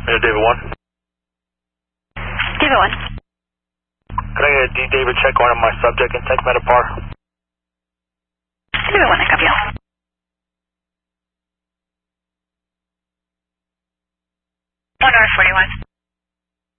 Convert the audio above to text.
David 1. David 1. Can I get a D David check on my subject in 10th Metapar? David 1, I copy you. One hour 41.